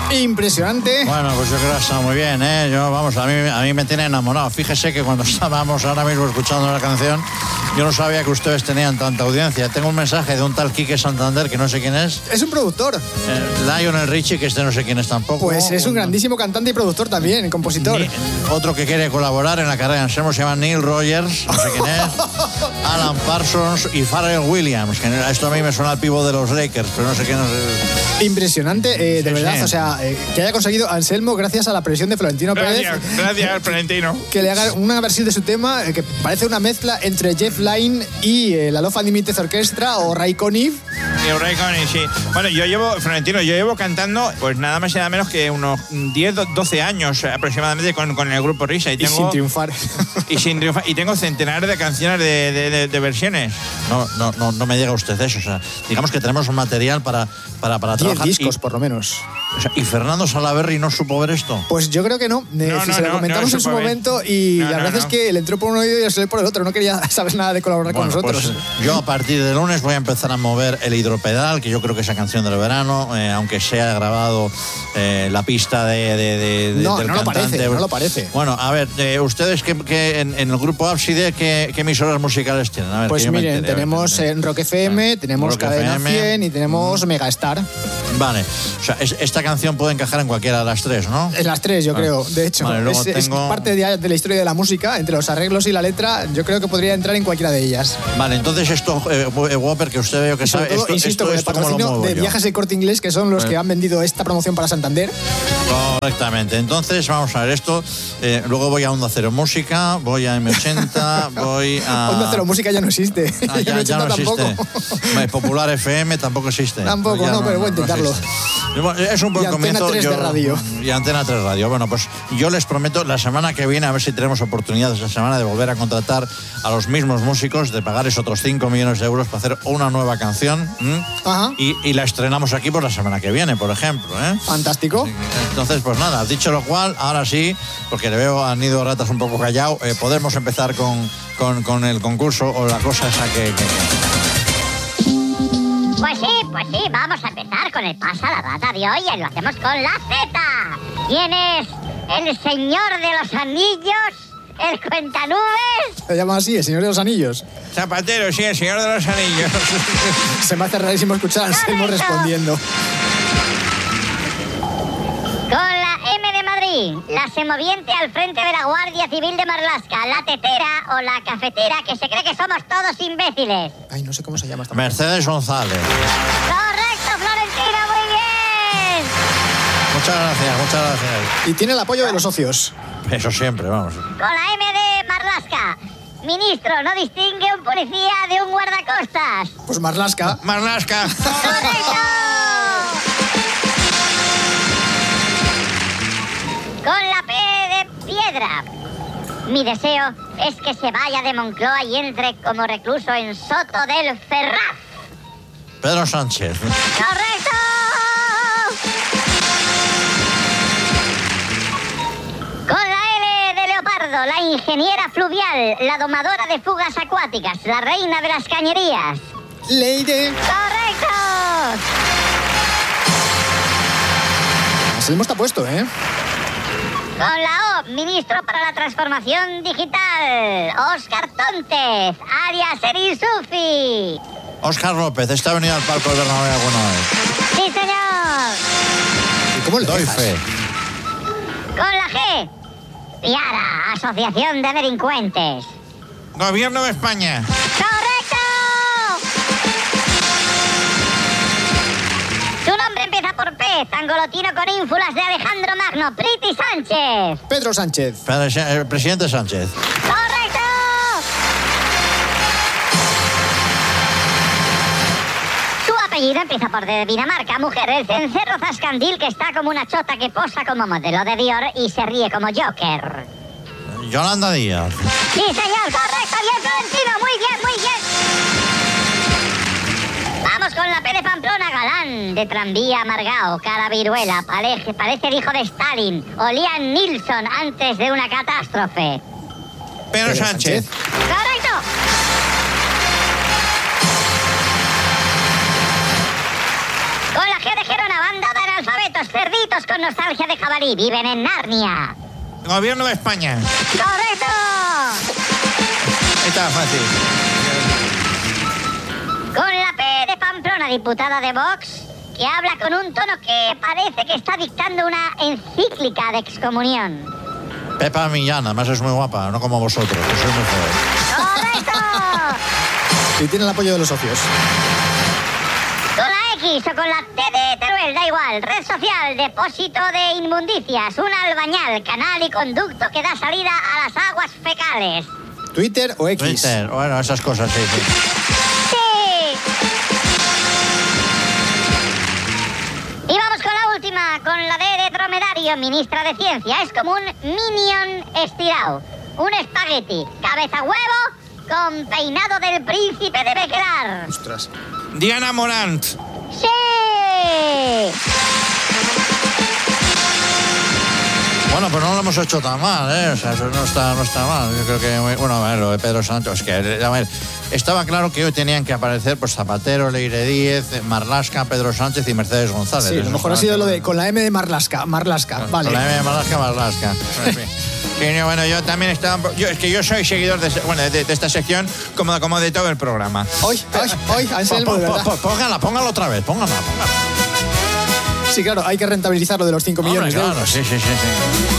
Impresionante. Bueno, pues yo creo que está muy bien, ¿eh? A mí me tiene enamorado. Fíjese que cuando estábamos ahora mismo escuchando la canción, yo no sabía que ustedes tenían tanta audiencia. Tengo un mensaje de un tal Quique Santander, que no sé quién es. Es un productor. Lionel Richie, que no sé quién es tampoco. Pues es un grandísimo cantante y productor también, compositor. Otro que quiere colaborar en la carrera en Anselmo se llama Neil Rogers, no sé quién es. Alan Parsons y Pharrell Williams, que esto a mí me suena al pivo de los Lakers, pero no sé quién es. Impresionante, de verdad, sí. O sea, que haya conseguido Anselmo gracias a la presión de Florentino Pérez. Gracias, Florentino. Que le haga una versión de su tema que parece una mezcla entre Jeff Lynne y la Love Unlimited Orchestra o Ray Conniff. Ray Conniff, sí. Bueno, yo llevo cantando pues nada más y nada menos que unos 10, 12 años aproximadamente con el grupo Risa. Y sin triunfar. Y sin triunfar. Y tengo centenares de canciones de versiones. No me llega usted eso. O sea, digamos que tenemos un material para 10 trabajar. discos, por lo menos. O sea, ¿y Fernando Salaverry no supo ver esto? Pues yo creo que no. Se lo comentamos en su momento y la verdad es que le entró por un oído y le salió por el otro. No quería saber nada de colaborar con nosotros. Pues yo a partir de lunes voy a empezar a mover el hidropedal, que yo creo que esa canción del verano, aunque sea grabado la pista del cantante. No lo parece. Bueno, a ver, ustedes que en el grupo Ábside, ¿qué emisoras musicales tienen? A ver, pues miren, tenemos Rock FM, tenemos Rock Cadena FM, 100 y tenemos Megastar. Vale, o sea, esta canción puede encajar en cualquiera de las tres, ¿no? En las tres, yo creo. De hecho, vale, es parte de la historia de la música, entre los arreglos y la letra, yo creo que podría entrar en cualquiera de ellas. Vale, entonces esto, Whopper, que usted veo que sabe, insisto, con el patrocinio de Viajes El Corte Inglés, que son los que han vendido esta promoción para Santander. Correctamente. Entonces, vamos a ver esto. Luego voy a Onda Cero Música, voy a M80, voy a... Onda Cero Música ya no existe. Ya no tampoco. existe. Popular FM tampoco existe. Tampoco, pero voy a intentarlo. Es un buen comienzo. Antena 3 de radio. Y Antena 3 Radio. Bueno, pues yo les prometo la semana que viene, a ver si tenemos oportunidad esa semana de volver a contratar a los mismos músicos, de pagarles otros 5 millones de euros para hacer una nueva canción. Ajá. Y la estrenamos aquí por la semana que viene, por ejemplo. Fantástico. Entonces, pues nada, dicho lo cual, ahora sí, porque le veo a Nido Ratas un poco callado, podemos empezar con el concurso o la cosa esa que... Pues sí, vamos a empezar con el Pasa la Rata de hoy y lo hacemos con la Z. ¿Quién es el señor de los anillos? ¿El cuentanubes? Se llama así, el señor de los anillos. Zapatero, sí, el señor de los anillos. Se me hace rarísimo escuchar a Anselmo respondiendo. Con la M de Madrid, la semoviente al frente de la Guardia Civil de Marlaska, la tetera o la cafetera, que se cree que somos todos imbéciles. Ay, no sé cómo se llama esta Mercedes González. Correcto, Florentino, muy bien. Muchas gracias. Y tiene el apoyo de los socios. Eso siempre, vamos. Con la M de Marlaska, ministro, no distingue un policía de un guardacostas. Pues Marlaska. Marlaska. ¡Correcto! Con la P de piedra. Mi deseo es que se vaya de Moncloa y entre como recluso en Soto del Ferraz. Pedro Sánchez. ¡Correcto! Con la L de Leopardo, la ingeniera fluvial, la domadora de fugas acuáticas, la reina de las cañerías. Leire. ¡Correcto! Anselmo está puesto, ¿eh? Con la O, ministro para la transformación digital, Óscar Tóntez, alias Erisufi. Óscar López, ¿está venido al palco del Bernabéu alguna vez? Sí, señor. ¿Y cómo le Doy dejas? fe. Con la G, Piara, Asociación de Delincuentes. Gobierno de España. ¡Correcto! Su nombre empieza por P, Tangolotino con ínfulas de Alejandro Magno, Priti Sánchez. Pedro Sánchez. Presidente Sánchez. ¡Correcto! Su apellido empieza por D de Dinamarca, mujer, el cencerro zascandil que está como una chota que posa como modelo de Dior y se ríe como Joker. Yolanda Díaz. Sí, señor, correcto, bien, Florentino, muy bien, muy bien. Vamos con la P de Pamplona, galán de tranvía amargao, cara viruela, parece el hijo de Stalin, o Liam Neeson antes de una catástrofe. Pedro Sánchez. ¡Correcto! Con la G de Gerona, banda de analfabetos, cerditos con con nostalgia de jabalí. Viven en Narnia. Gobierno de España. ¡Correcto! Está fácil. Con la P de Pamplona, diputada de Vox, que habla con un tono que parece que está dictando una encíclica de excomunión. Pepa Millán, además es muy guapa, no como vosotros, que sois muy feos. ¡Correcto! Y tiene el apoyo de los socios. Con la X o con la T de Teruel, da igual. Red social, depósito de inmundicias, un albañal, canal y conducto que da salida a las aguas fecales. ¿Twitter o X? Twitter, bueno, esas cosas, sí. ¡Sí! Y vamos con la última, con la D de dromedario, ministra de Ciencia. Es como un minion estirado. Un espagueti, cabeza huevo, con peinado del príncipe de Bequelar. Ostras. Diana Morant. ¡Sí! Bueno, pues no lo hemos hecho tan mal, ¿eh? O sea, eso no está mal. Yo creo que, bueno, a ver, lo de Pedro Sánchez, es que, a ver, estaba claro que hoy tenían que aparecer pues Zapatero, Leire Díez, Marlaska, Pedro Sánchez y Mercedes González. Sí, a lo mejor ha sido lo de con la M de Marlaska, vale. Con la M de Marlaska. En fin. Sí, bueno, yo también estaba... es que yo soy seguidor de esta sección como de todo el programa. Hoy, Anselmo, de verdad. Póngala otra vez, póngala. Sí, claro, hay que rentabilizar lo de los 5 millones de euros. Sí.